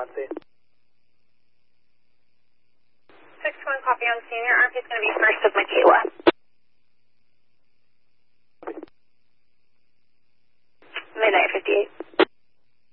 6-1, copy on senior. RP is going to be first